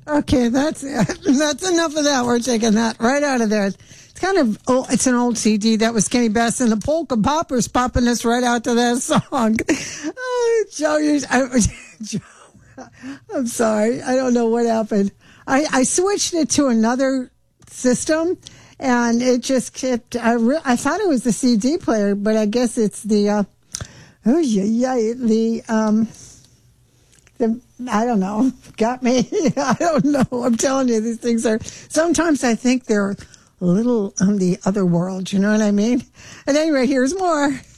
Okay, that's it. That's enough of that. We're taking that right out of there. It's kind of it's an old CD that was Kenny Best and the Polka Poppers popping us right out to that song. Oh, Joe, I'm sorry. I don't know what happened. I switched it to another system, and it just kept. I thought it was the CD player, but I guess it's the. I don't know. Got me. I don't know. I'm telling you, these things are. Sometimes I think they're a little on the other world. You know what I mean? At any rate, here's more.